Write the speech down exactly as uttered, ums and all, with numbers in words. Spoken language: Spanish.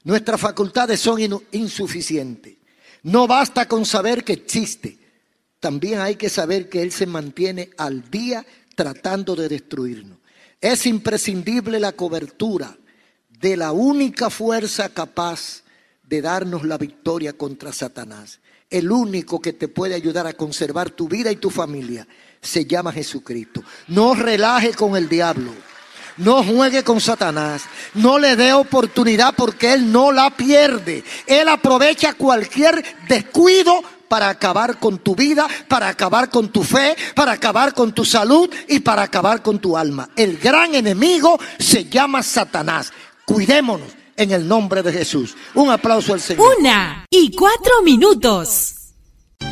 Nuestras facultades son insuficientes. No basta con saber que existe. También hay que saber que Él se mantiene al día tratando de destruirnos. Es imprescindible la cobertura de la única fuerza capaz de darnos la victoria contra Satanás. El único que te puede ayudar a conservar tu vida y tu familia se llama Jesucristo. No relaje con el diablo. No juegue con Satanás. No le dé oportunidad porque Él no la pierde. Él aprovecha cualquier descuido para acabar con tu vida, para acabar con tu fe, para acabar con tu salud y para acabar con tu alma. El gran enemigo se llama Satanás. Cuidémonos en el nombre de Jesús. Un aplauso al Señor. Una y cuatro minutos.